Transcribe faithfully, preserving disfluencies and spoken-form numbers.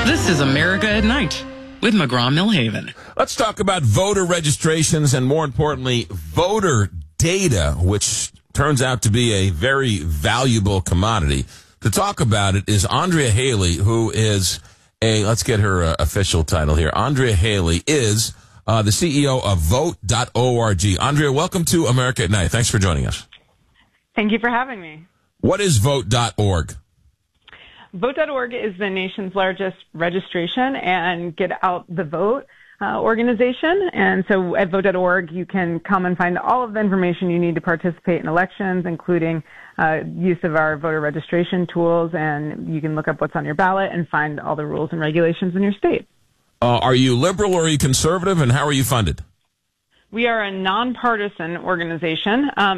This is America at Night with McGraw-Millhaven. Let's talk about voter registrations and, more importantly, voter data, which turns out to be a very valuable commodity. To talk about it is Andrea Haley, who is a, let's get her uh, official title here. Andrea Haley is uh, the C E O of vote dot org. Andrea, welcome to America at Night. Thanks for joining us. Thank you for having me. What is vote dot org? vote dot org is the nation's largest registration and get out the vote uh, organization. And so at vote dot org, you can come and find all of the information you need to participate in elections, including uh, use of our voter registration tools. And you can look up what's on your ballot and find all the rules and regulations in your state. Uh, are you liberal or are you conservative, and how are you funded? We are a nonpartisan organization. Um,